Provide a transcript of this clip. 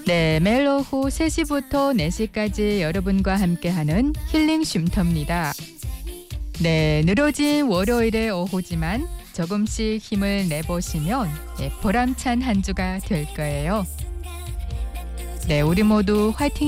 네, 매일 오후 3시부터 4시까지 여러분과 함께하는 힐링 쉼터입니다. 네, 늘어진 월요일의 오후지만 조금씩 힘을 내보시면 보람찬 한 주가 될 거예요. 네, 우리 모두 화이팅!